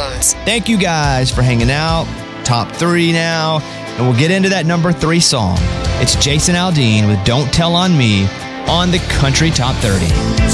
Jones. Thank you guys for hanging out. Top 3 now. And we'll get into that number 3 song. It's Jason Aldean with Don't Tell on Me on the Country Top 30.